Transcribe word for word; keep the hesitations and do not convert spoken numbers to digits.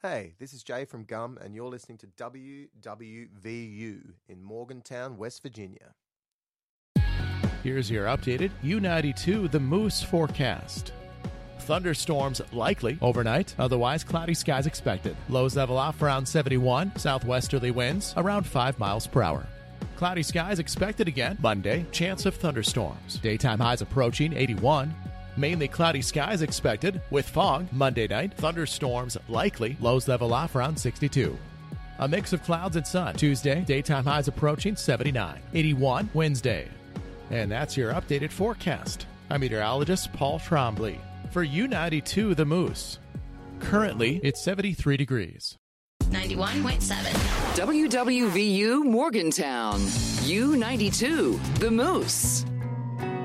Hey, this is Jay from Gum, and you're listening to W W V U in Morgantown, West Virginia. Here's your updated U ninety-two The Moose forecast. Thunderstorms likely overnight, otherwise cloudy skies expected. Lows level off around seventy-one, southwesterly winds around five miles per hour. Cloudy skies expected again Monday, chance of thunderstorms. Daytime highs approaching eighty-one. Mainly cloudy skies expected with fog Monday night. Thunderstorms likely. Lows level off around sixty-two. A mix of clouds and sun. Tuesday, daytime highs approaching seventy-nine. eighty-one Wednesday. And that's your updated forecast. I'm meteorologist Paul Trombley for U ninety-two The Moose. Currently, it's seventy-three degrees. ninety-one point seven. W W V U Morgantown. U ninety-two The Moose.